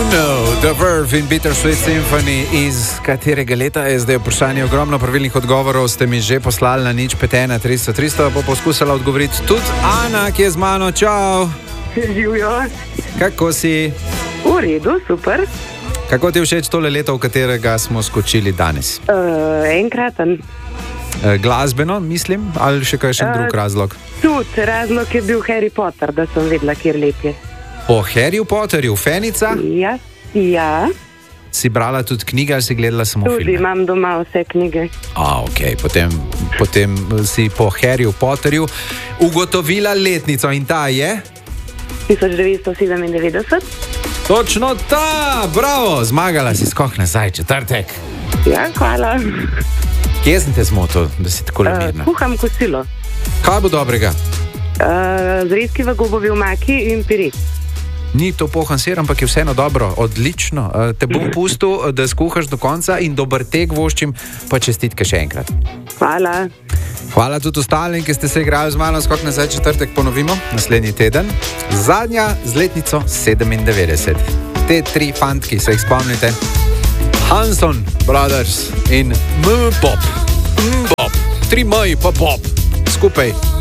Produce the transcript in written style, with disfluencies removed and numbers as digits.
No, The Verve in Bittersweet Symphony, iz katerega leta je zdaj vprašanje. Ogromno pravilnih odgovorov ste mi že poslali na 051 300 300, bo poskusila odgovoriti tudi Ana, ki je z mano. Čau! Živijo. Kako si? V redu, super. Kako ti je všeč tole leto, v katerega smo skočili danes? Enkraten. Glasbeno, mislim, ali še kakšen drug razlog? Tudi razlog je bil Harry Potter, da sem vedela, kjer lep je. Po Harryju Potterju, Fenica? Ja. Si brala tudi knjige ali si gledala samo filme? Tudi imam doma vse knjige. Ok, potem si po Harryju Potterju ugotovila letnico in ta je? 1997. Točno ta, bravo, zmagala si skok nazaj, četrtek. Ja, hvala. Kje sem te zmotil, da si tako mirna? Kuham kosilo. Kaj bo dobrega? Zrezki v gobovi omaki in piri. Ni to pohan sir, ampak je vseeno dobro, odlično. Te bom pustil, da skuhaš do konca in dober tek voščim, pa čestitke še enkrat. Hvala. Hvala tudi ostalim, ki ste se igrali z mano. Skok nazaj, četrtek ponovimo, naslednji teden. Zadnja z letnico 97. Te tri fantki, se jih spomnite? Hanson Brothers in M-Pop. M-Pop. 3 M pa pop. Skupaj.